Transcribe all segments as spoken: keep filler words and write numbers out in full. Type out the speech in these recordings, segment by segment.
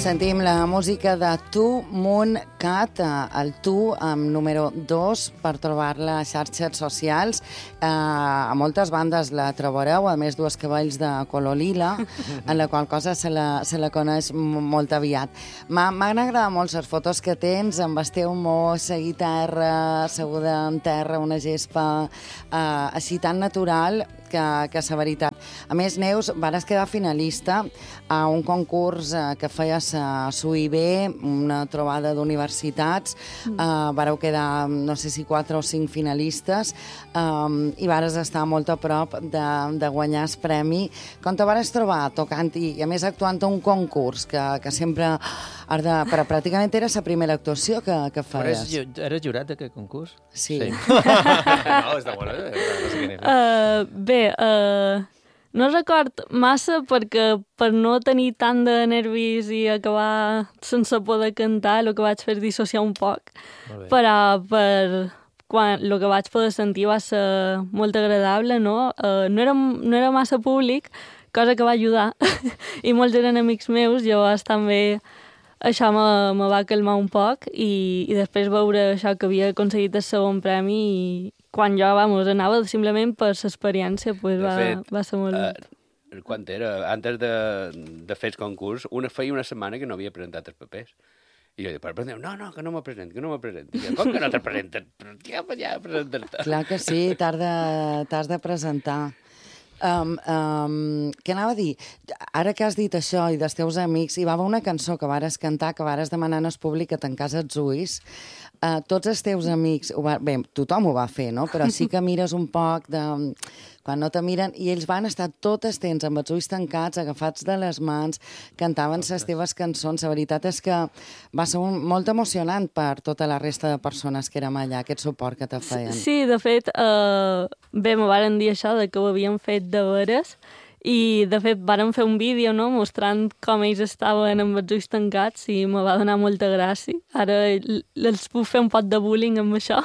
Sentim la música de Tu Moon Cat, el Tu amb número dos per trobar-la a xarxes socials. Eh, a moltes bandes la trobareu, a més dues cavalls de color lila, en la qual cosa se la, se la coneix molt aviat. M'han agradat molt les fotos que tens, amb el teu mos a guitarra, asseguda en terra, una gespa, eh, així tan natural que, que és la veritat. A més, Neus, vares quedar finalista a un concurs eh, que feies a S U I B, una trobada d'universitats. Mm. Eh, vareu quedar, no sé si quatre o cinc finalistes, eh, i vares estar molt a prop de, de guanyar el premi. Com te vares trobar tocant i, i a més actuant a un concurs que, que sempre... Arda, però pràcticament era la primera actuació que, que feies. Però eres, eres jurat d'aquest concurs? Sí. sí. No, està molt bé. No sé què uh, bé, uh, no record massa perquè per no tenir tant de nervis i acabar sense poder cantar, el que vaig fer és dissociar un poc. Però per quan el que vaig poder sentir va ser molt agradable, no? Uh, no, era, no era massa públic, cosa que va ajudar, i molts eren amics meus, llavors també això me, me va calmar un poc i, i després veure això que havia aconseguit el segon premi i quan jo, vamos, anava simplement per l'experiència, pues, va, fet, va ser molt bé. Uh, quan era? Antes de, de fer el concurs, una feia una setmana que no havia presentat els papers. I jo dic, però no, no, que no me present, que no me present. I jo, com que no te presentes? Ja, ja presentar-te. Clar que sí, t'has de, t'has de presentar. Um, um, què anava a dir? Ara que has dit això i dels teus amics, hi va haver una cançó que vares cantar, que vares demanar al públic que tancàs els ulls. Uh, tots els teus amics, ho va... bé, tothom ho va fer, no? Però sí que mires un poc de... quan no te miren, i ells van estar tot el temps amb els ulls tancats, agafats de les mans, cantaven les teves cançons. La veritat és que va ser un, molt emocionant per tota la resta de persones que érem allà, aquest suport que te feien. Sí, de fet, eh, bé, me varen dir això, de que ho havien fet de veres, i de fet varen fer un vídeo, no?, mostrant com ells estaven amb els ulls tancats i me va donar molta gràcia. Ara els puc fer un pot de bullying amb això.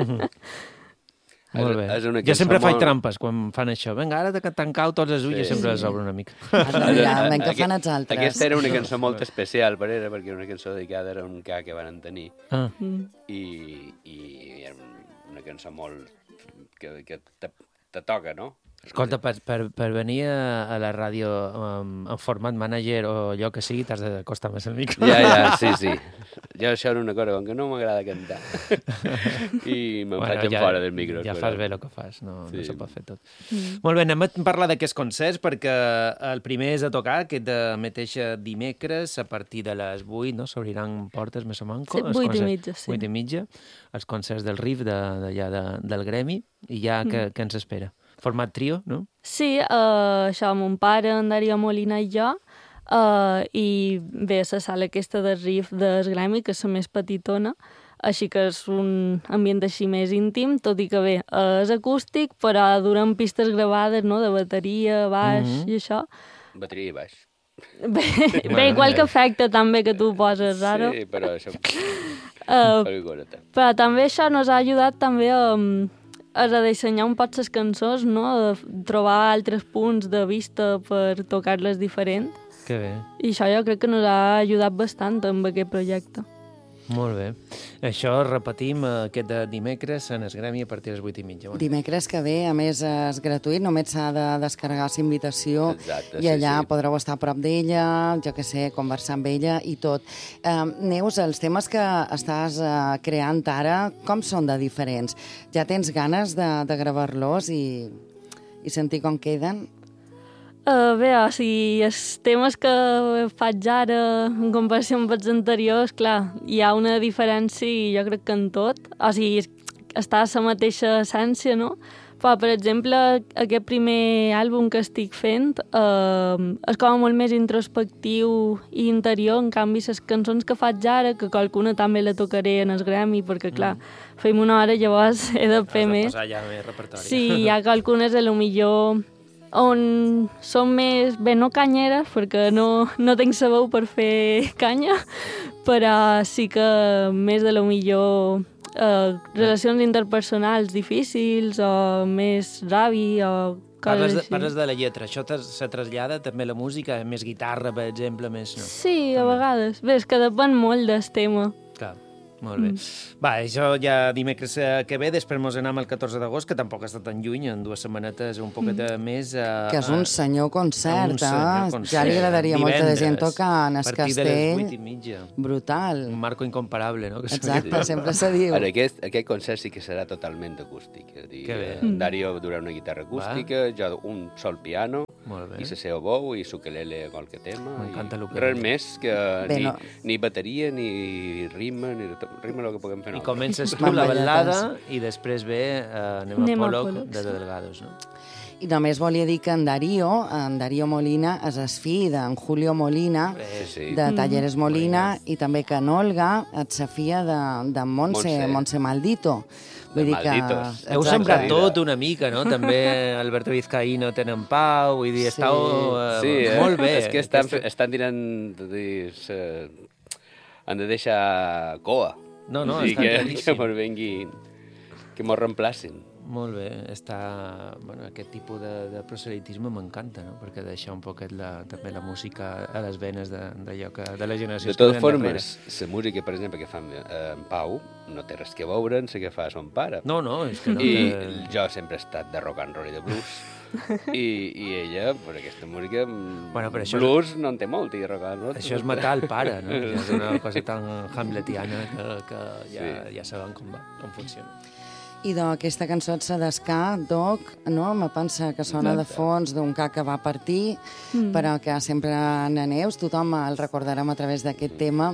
Molt bé. Jo sempre faig molt... trampes quan fan això. Vinga, ara que tancau tots els ulls, sí. Sempre els obro una mica. Ja, ben que fan els altres. Aquesta era una cançó molt especial per era, perquè era una cançó dedicada a un ca que van tenir. Ah. I, I era una cançó molt... que, que te, te toca, no? Escolta, per, per, per venir a, a la ràdio um, en format manager o allò que sigui, t'has d'acostar més al micro. Ja, ja, sí, sí. Jo això era una cosa, com que no m'agrada cantar. I me'n bueno, faig ja, fora del micro. Ja fas bé el que fas, no, sí. No se pot fer tot. Mm. Molt bé, anem a parlar d'aquests concerts, perquè el primer és a tocar, aquest de mateix dimecres, a partir de les vuit, no? S'obriran portes més o manco. Sí, vuit i mitja, sí. Vuit i mitja, els concerts del R I F, de, de, de, del Gremi, i ja mm. que, que ens espera? Format trio, no? Sí, uh, això, mon pare, en Darío Molina i jo, uh, i bé, la sala aquesta del R I F del Gremi, que és la més petitona, així que és un ambient així més íntim, tot i que bé, uh, és acústic, però duren pistes gravades, no?, de bateria, baix mm-hmm. i això. Bateria i baix. Bé, bé igual que efecte també que tu poses ara. Sí, però això... uh, però també això nos ha ajudat també a... a redissenyar un poc les cançons, no? De trobar altres punts de vista per tocar-les diferent. Que bé. I això jo crec que ens ha ajudat bastant amb aquest projecte. Molt bé. Això repetim aquest de dimecres en el Gremi a partir de les vuit i mitja. Dimecres que ve, a més, és gratuït, només s'ha de descarregar la invitació. Exacte, i allà sí, sí. Podreu estar a prop d'ella, jo què sé, conversar amb ella i tot. Eh, Neus, els temes que estàs eh, creant ara, com són de diferents? Ja tens ganes de, de gravar-los i, i sentir com queden? Uh, bé, o sigui, els temes que faig ara en comparació amb els anteriors, clar, hi ha una diferència i jo crec que en tot. O sigui, està a la mateixa essència, no? Però, per exemple, aquest primer àlbum que estic fent uh, és com molt més introspectiu i interior. En canvi, les cançons que faig ara, que qualcuna també la tocaré en el Gremi, perquè, clar, mm. fem una hora, llavors he de fer més. Has de posar ja més repertori. Sí, hi ha qualcunes, a lo millor... on són més, bé, no canyeres, perquè no, no tinc la veu per fer canya, però sí que més de lo millor eh, relacions interpersonals difícils o més ràbia o Parles de, parles de la lletra, això se trasllada també a la música, més guitarra, per exemple, més... No? Sí, a vegades. Bé, és que depèn molt del tema. Clar, molt bé. Mm. Va, això ja dimecres que ve, després mos anem el catorze d'agost, que tampoc està tan lluny, en dues setmanetes, un poquet mm. més... A, que és un senyor concert, un senyor concert. Ja li agradaria molta de gent tocar en el castell. A partir de les vuit i mitja. Brutal. Un marco incomparable, no? Que exacte, sempre se diu. Ara, aquest, aquest concert sí que serà totalment acústic. És a dir, que bé. Darío durà una guitarra acústica, va. Jo un sol piano, i la seva bou, i l'ukelele qualque tema. M'encanta l'ukelele. Res més que bé, ni, no. ni bateria, ni rima, ni rima el que puguem fer. I comences tu la ballada i després ve uh, anem, anem a Pollock de Delgados, no? I només volia dir que en Darío, en Darío Molina, és el fill d'en Julio Molina, sí, sí. de Talleres Molina, mm. i també que en Olga és la filla de, de Montse, Montse. Montse Maldito. Vull dir que... Heu sembrat tot una mica, no? També Alberto Vizcaíno tenen pau, vull dir, sí. estàu uh, sí, eh? molt bé. És que estan, estan tirant... Dir, han de deixar coa. No, no, sí, està que, claríssim. Que mos venguin, que mos reemplacin. Molt bé, està... Bueno, aquest tipus de, de proselitisme m'encanta, no? Perquè deixa un poquet la, també la música a les venes d'allò que... de la generació. De totes formes, la música, per exemple, que fan eh, en Pau, no té res que veure amb la que fa son pare. No, no, és que no... I te... jo sempre he estat de rock and roll i de blues. I, i ella, per aquesta música, bueno, això blues és... no en té molt, i rock and roll... Això és matar el pare, no? És una cosa tan hamletiana que, que ja, sí. ja sabem com va, com funciona. I d'aquesta cançó et s'adescar, Doc, no? Me pensa que sona exacte. De fons d'un ca que va partir, mm. però que sempre n'aneus, tothom el recordarem a través d'aquest tema.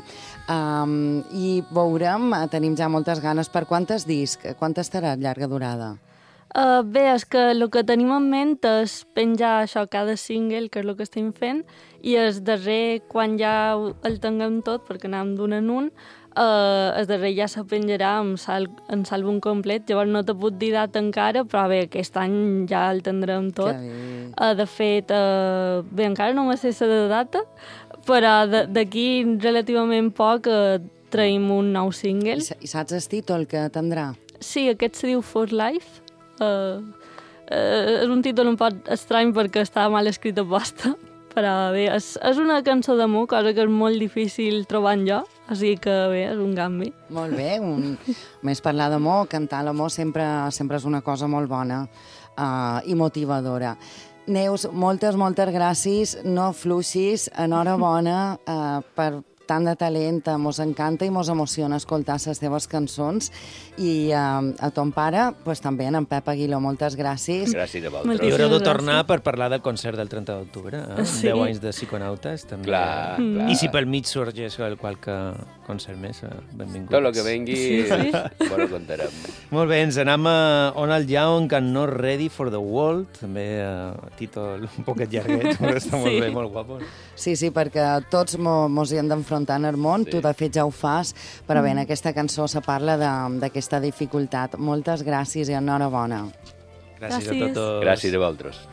Um, I veurem, tenim ja moltes ganes. Per quantes discs? Quanta estarà llarga durada? Uh, bé, és que el que tenim en ment és penjar això cada single, que és el que estem fent, i el darrer, quan ja el tinguem tot, perquè anem d'un en un, Uh, el darrer ja se penjarà en l'àlbum complet, llavors no t'he pogut dir data encara, però bé, aquest any ja el tindrem tot. Uh, de fet, uh, bé, encara no me sé la data, però d'aquí relativament poc uh, traiem un nou single. I, I saps el títol que tindrà? Sí, aquest se diu For Life. Uh, uh, és un títol un poc estrany perquè està mal escrit a posta, però bé, és, és una cançó d'amor, cosa que és molt difícil trobar en jo, així que bé, és un canvi. Molt bé, un... més parlar d'amor, cantar l'amor sempre, sempre és una cosa molt bona uh, i motivadora. Neus, moltes, moltes gràcies, no fluixis, enhorabona uh, per tant de talent, mos encanta i mos emociona escoltar les teves cançons i uh, a ton pare, pues, també en Pep Aguiló, moltes gràcies. Gràcies a vosaltres. I haureu de tornar per parlar del concert del trenta d'octubre, eh? Sí. deu anys de psiconautes, també. Clar, mm. clar. I si pel mig sorgeix qualque concert més, benvinguts. Tot el que vengui, sí, sí. Bueno, contarem. Molt bé, ens anem a On el Young and Not Ready for the World, també uh, títol un poquet llarguet, però està molt sí. bé, molt guapo. Sí, sí, perquè tots mos hi hem d'enfrontar en el món, sí. Tu de fet ja ho fas, però bé, en aquesta cançó se parla d'aquesta dificultat. Moltes gràcies i enhorabona. Gràcies, gràcies a tots. Gràcies a vosaltres.